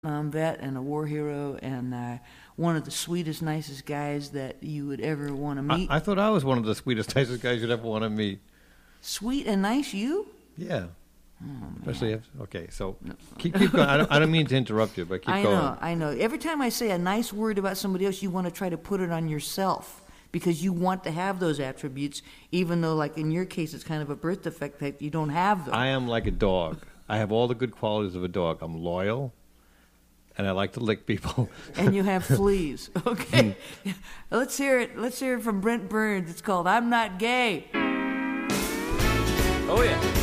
vet and a war hero and one of the sweetest, nicest guys that you would ever want to meet. I thought I was one of the sweetest, nicest guys you'd ever want to meet. Sweet and nice, you? Yeah. Oh, Especially if, okay, so keep going. I don't mean to interrupt you, but keep going. I know. Every time I say a nice word about somebody else, you want to try to put it on yourself because you want to have those attributes, even though, like in your case, it's kind of a birth defect that you don't have them. I am like a dog. I have all the good qualities of a dog. I'm loyal, and I like to lick people. And you have fleas. Okay. Let's hear it. Let's hear it from Brent Burns. It's called I'm Not Gay. Oh, yeah.